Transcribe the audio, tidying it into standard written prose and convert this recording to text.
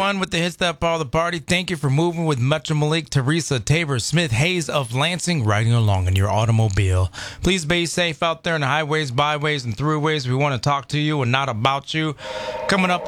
fun with the hits that follow the party. Thank you for moving with Metro Malik, Teresa, Tabor, Smith, Hayes of Lansing, riding along in your automobile. Please be safe out there in the highways, byways, and throughways. We want to talk to you and not about you. Coming up